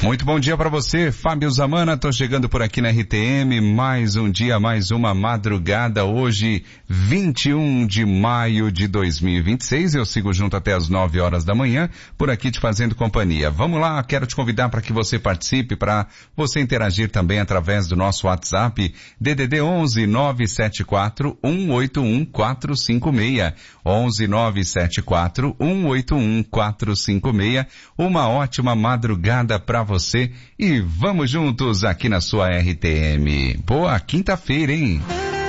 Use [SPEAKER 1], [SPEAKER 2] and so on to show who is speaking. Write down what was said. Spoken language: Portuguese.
[SPEAKER 1] Muito bom dia para você, Fábio Zamana, tô chegando por aqui na RTM, mais um dia, mais uma madrugada, hoje 21 de maio de 2026, eu sigo junto até as 9 horas da manhã, por aqui te fazendo companhia. Vamos lá, quero te convidar para que você participe, para você interagir também através do nosso WhatsApp, DDD 11 974 181 456, 11 974 181 456, uma ótima madrugada para você e vamos juntos aqui na sua RTM. Boa quinta-feira, hein?